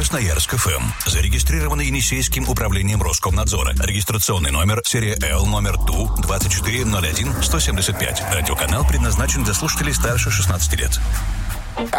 Красноярск ФМ. Зарегистрировано Енисейским управлением Роскомнадзора. Регистрационный номер серия L номер ТУ-2401-175. Радиоканал предназначен для слушателей старше 16 лет.